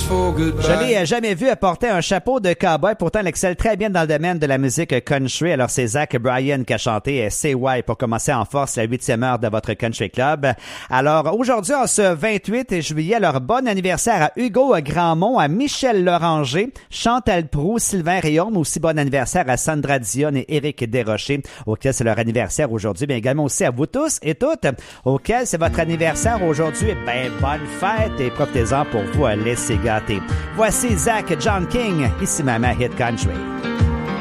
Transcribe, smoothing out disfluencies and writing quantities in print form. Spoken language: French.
for goodbye. Je l'ai jamais vu porter un chapeau de cowboy, pourtant elle excelle très bien dans le domaine de la musique country. Alors c'est Zach Bryan qui a chanté Say Why pour commencer en force la 8e heure de votre country club. Alors aujourd'hui, en ce 28 juillet, alors bon anniversaire à Hugo Grandmont, à Michel Loranger, Chantal Proulx, Sylvain Réaume, aussi bon anniversaire à Sandra Dionne et Éric Desrochers, auquel c'est leur anniversaire aujourd'hui, mais également aussi à vous tous et toutes, auquel c'est votre anniversaire aujourd'hui. Ben bonne fête et profitez-en pour vous laisser gâter. Voici Zach John King, ici Maman Hit Country.